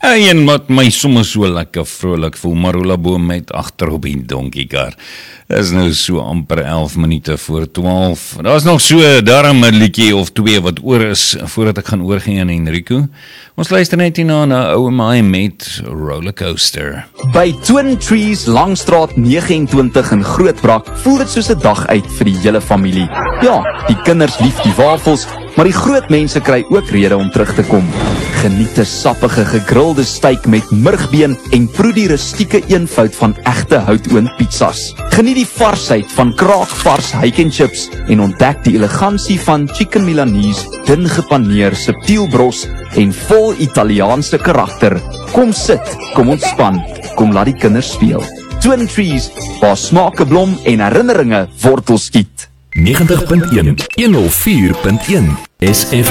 Een wat my sommer so lekker vrolik voel, Marula Boom met agter op die donkiekar. Is nou so amper 11 minute voor 12. Daar is nog so daarom 'n liedjie of twee wat oor is, voordat ek gaan oorgee aan Enrico. Ons luister net hierna na OMI met Rollercoaster. By Twin Trees Langstraat 29 in Grootbrak voel dit soos 'n dag uit vir die hele familie. Ja, die kinders lief die wafels, maar die groot mense kry ook rede om terug te kom. Geniet 'n sappige gegrilde steak met murgbeen en proe die rustieke eenvoud van egte houtoon pizzas. Geniet die varsheid van kraakvars hake and chips en ontdek die elegansie van chicken milanese, dun gepaneer, subtiel bros en vol Italiaanse karakter. Kom sit, kom ontspan, kom laat die kinders speel. Twin Trees, waar smake blom en herinneringe wortel skiet. 90.1 104.1 SFM